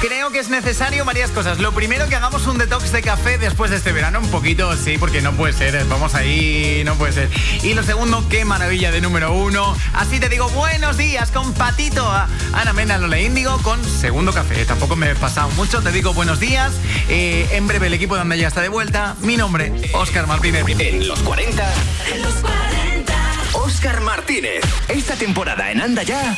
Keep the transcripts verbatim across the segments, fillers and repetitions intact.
Creo que es necesario varias cosas. Lo primero, que hagamos un detox de café después de este verano. Un poquito, sí, porque no puede ser. Vamos ahí, no puede ser. Y lo segundo, qué maravilla de número uno. Así te digo, buenos días con Patito, a Ana Mena, Lola Índigo, con segundo café. Tampoco me he pasado mucho, te digo buenos días. Eh, en breve el equipo de Anda Ya está de vuelta. Mi nombre, Óscar Martínez. En los cuarenta. En los cuarenta. Óscar Martínez. Esta temporada en Anda Ya.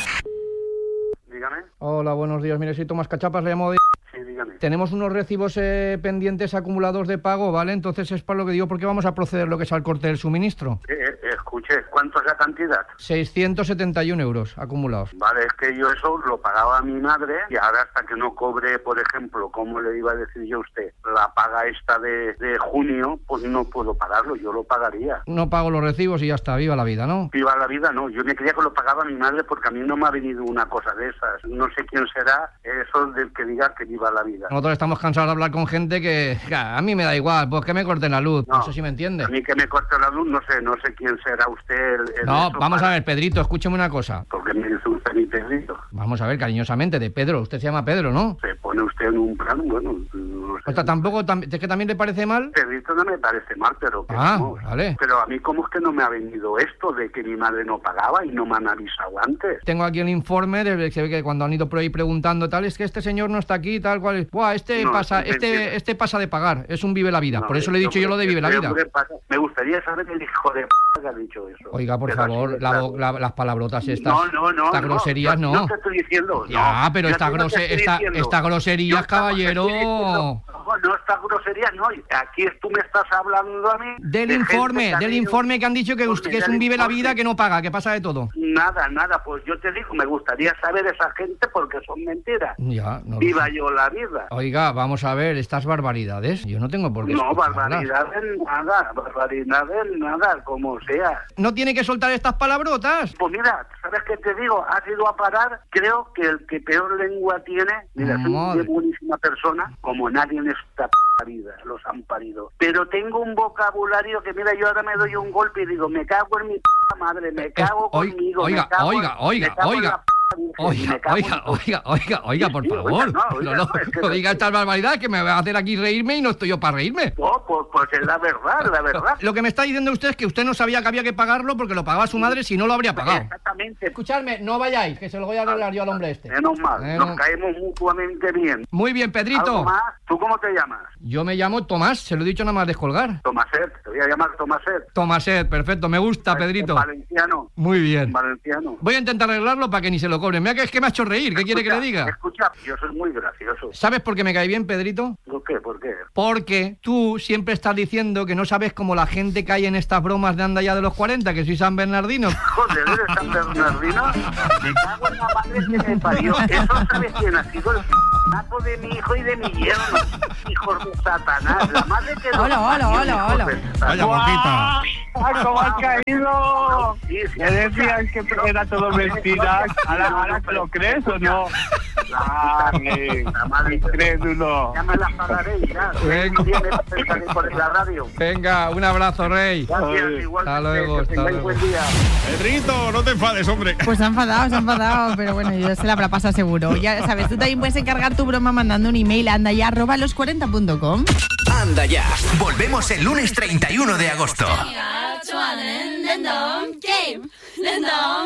Dígame. Hola, buenos días. Mire, soy Tomás Cachapas, le llamo de... Sí, dígame. Tenemos unos recibos eh, pendientes acumulados de pago, ¿vale? Entonces es para lo que digo, porque vamos a proceder lo que es al corte del suministro. Eh, eh, escuche, ¿cuánto es la cantidad? seiscientos setenta y un euros acumulados. Vale, es que yo eso lo pagaba a mi madre y ahora hasta que no cobre, por ejemplo, como le iba a decir yo a usted, la paga esta de, de junio, pues no puedo pagarlo, yo lo pagaría. No pago los recibos y ya está, viva la vida, ¿no? Viva la vida, no, yo me creía que lo pagaba mi madre porque a mí no me ha venido una cosa de esas. No sé quién será eso del que diga que viva la vida. Nosotros estamos cansados de hablar con gente que, ja, a mí me da igual, pues que me corten la luz, no, no sé si me entiende. A mí que me corte la luz, no sé, no sé quién será usted el... el no, vamos para... a ver, Pedrito, escúcheme una cosa. ¿Por qué me dice usted mi Pedrito? Vamos a ver, cariñosamente, de Pedro, usted se llama Pedro, ¿no? Se pone usted en un plan, bueno, no sé. O sea, tampoco, tam... ¿es que también le parece mal? Pedrito no me parece mal, pero... Que ah, no. Vale. Pero a mí como es que no me ha venido esto de que mi madre no pagaba y no me han avisado antes. Tengo aquí el informe, de, se ve que cuando han ido por ahí preguntando tal, es que este señor no está aquí, tal cual. Buah, este no, pasa, este, este pasa de pagar, es un vive la vida. No, por eso le he dicho yo lo de vive la vida. Me gustaría saber el hijo de p*** que ha dicho eso. Oiga, por pero favor, la, la, las palabrotas estas. No, no, no. Estas groserías no. No, no te estoy diciendo. Ya, no, pero estas grose, esta, esta groserías, caballero. No, no, estas groserías no. Aquí tú me estás hablando a mí. Del informe, del informe que han dicho que, usted, que es un vive la vida que no paga, que pasa de todo. Nada, nada, pues yo te digo, me gustaría saber esa gente porque son mentiras. Ya, no Viva sé. Yo la vida. Oiga, vamos a ver, estas barbaridades, yo no tengo por qué No, barbaridades nada, barbaridades nada, como sea. ¿No tiene que soltar estas palabrotas? Pues mira, ¿sabes qué te digo? Has ido a parar, creo que el que peor lengua tiene, mira, soy una buenísima persona, como nadie en esta p vida, los han parido. Pero tengo un vocabulario que, mira, yo ahora me doy un golpe y digo, me cago en mi p madre, me cago oiga, conmigo, oiga, me cago oiga, en, oiga, me cago oiga. En la Oiga, oiga, oiga, oiga, oiga, por favor. No, oiga, no, no, es que no diga estas barbaridades que me va a hacer aquí reírme y no estoy yo para reírme. No, pues, pues es la verdad, la verdad. Lo que me está diciendo usted es que usted no sabía que había que pagarlo porque lo pagaba su madre, si no lo habría pagado. Exactamente. Escuchadme, no vayáis, que se lo voy a arreglar yo al hombre este. Menos mal, eh, nos no... caemos mutuamente bien. Muy bien, Pedrito. ¿Algo más? ¿Tú cómo te llamas? Yo me llamo Tomás, se lo he dicho nada más descolgar. Tomaset, te voy a llamar Tomaset. Tomaset, perfecto, me gusta, Pedrito. Valenciano. Muy bien. Valenciano. Voy a intentar arreglarlo para que ni se lo cobren. Mira que es que me ha hecho reír. ¿Qué quiere que le diga? Escucha, yo soy muy gracioso. ¿Sabes por qué me cae bien, Pedrito? ¿Por qué? ¿Por qué? Porque tú siempre estás diciendo que no sabes cómo la gente cae en estas bromas de Anda Ya de los cuarenta, que soy San Bernardino. Joder, ¿eres San Bernardino? Me cago en la madre que me parió. Eso sabes quién ha sido el p***azo de mi hijo y de mi yerno. Hijos de Satanás. La madre que no. Hola, hola, hola, hola. Vaya boquita. ¿Cómo has caído? ¿Me decías que era todo mentira? ¿Ahora, ahora te lo crees o no? Dale, incrédulo. Ya me las pagaré ya. Venga. Por la radio. Venga, un abrazo, Rey. Gracias, igual. Hasta luego, hasta luego. Buen día. Pedrito, no te enfades, hombre. Pues se ha enfadado, se ha enfadado, pero bueno, yo se la habrá pasado seguro. Ya sabes, tú también puedes encargar tu broma mandando un email a andaya arroba los cuarenta punto com. Anda Ya. Volvemos el lunes treinta y uno de agosto.